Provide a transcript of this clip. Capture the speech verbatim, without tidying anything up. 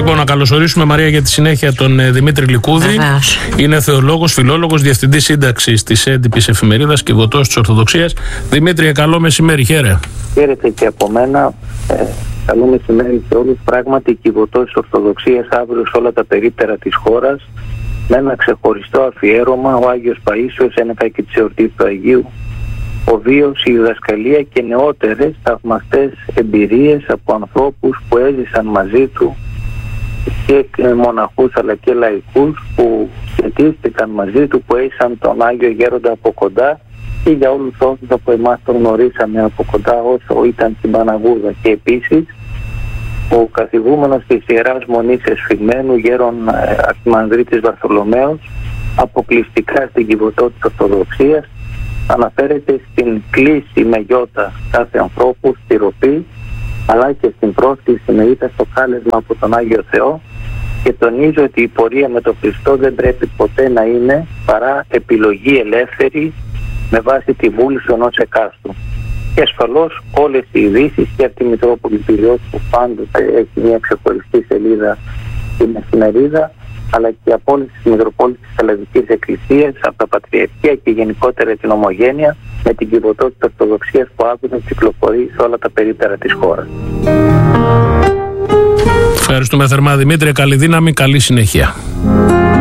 Λοιπόν, να καλωσορίσουμε, Μαρία, για τη συνέχεια τον ε, Δημήτρη Λικούδη. Βεβαίως. Είναι θεολόγος, φιλόλογος, διευθυντής σύνταξης της έντυπης εφημερίδας και βοτός της Ορθοδοξίας. Δημήτρη, καλό μεσημέρι, χαίρε. Χαίρετε και από μένα. Ε, καλό μεσημέρι σε όλους. Πράγματι, η βοτός της Ορθοδοξίας αύριο σε όλα τα περίπτερα της χώρας, με ένα ξεχωριστό αφιέρωμα, ο Άγιος Παΐσιος, ένεκα και της εορτής του Αγίου, ο βίος, η διδασκαλία και νεότερες θαυμαστές εμπειρίες από ανθρώπους που έζησαν μαζί του, και μοναχούς αλλά και λαϊκούς που σχετίστηκαν μαζί του, που έζησαν τον Άγιο Γέροντα από κοντά, και για όλους όσους από εμάς τον γνωρίσαμε από κοντά όσο ήταν στην Παναγούδα. Και επίσης ο καθηγούμενος της Ιεράς Μονής Εσφυγμένου, γέρον Αρχιμανδρίτης Βαρθολομαίος, αποκλειστικά στην Κιβωτό της Ορθοδοξίας, αναφέρεται στην κλίση με γιώτα κάθε ανθρώπου, στη ροπή, αλλά και στην πρόσκληση με ήττα στο κάλεσμα από τον Άγιο Θεό, και τονίζω ότι η πορεία με τον Χριστό δεν πρέπει ποτέ να είναι παρά επιλογή ελεύθερη με βάση τη βούληση ενός εκάστου. Και ασφαλώς όλες οι ειδήσεις και από τη Μητρόπολη Πυριός, που πάντοτε έχει μια ξεχωριστή σελίδα στην εφημερίδα, αλλά και από όλες τις Μητροπόλεις της Ελλαδικής Εκκλησίας, από τα Πατριαρχία και γενικότερα την Ομογένεια, με την Κιβωτό της Ορθοδοξίας που άκουσα κυκλοφορεί σε όλα τα περίπτερα της χώρας. Ευχαριστούμε θερμά, Δημήτρη. Καλή δύναμη, καλή συνέχεια.